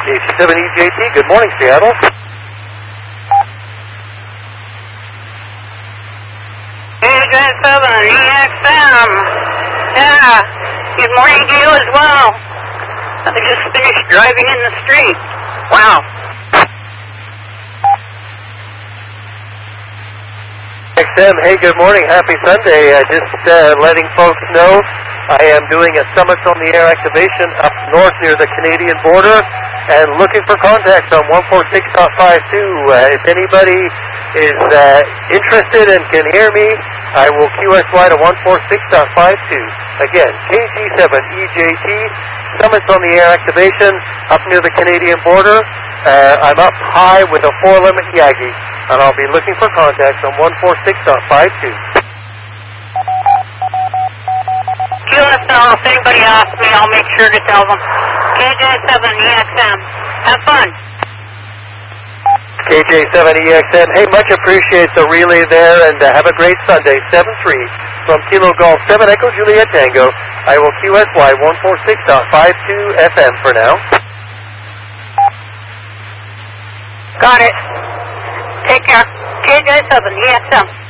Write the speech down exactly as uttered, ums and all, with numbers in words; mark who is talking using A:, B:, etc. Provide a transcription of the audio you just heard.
A: K C seven E J T, good morning, Seattle.
B: K J seven E X M. Yeah, good morning to you as well. I just finished driving in the street. Wow.
A: X M, hey, good morning, happy Sunday. Uh, just uh, letting folks know I am doing a Summits on the Air activation up north near the Canadian border and looking for contacts on one forty-six point fifty-two. Uh, if anybody is uh, interested and can hear me, I will Q S Y to one forty-six point fifty-two. Again, K G seven E J T, Summits on the Air activation up near the Canadian border. Uh, I'm up high with a four-limit Yagi, and I'll be looking for contacts on one forty-six point fifty-two.
B: Q S L, if anybody asks me, I'll make sure to tell them. K J seven E X M. Have fun.
A: K J seven E X M, hey, much appreciate the relay there, and uh, have a great Sunday. seven three from Kilo Golf seven Echo Juliet Tango. I will Q S Y one forty-six point fifty-two F M for now.
B: Got it. Take care. K J seven E X M.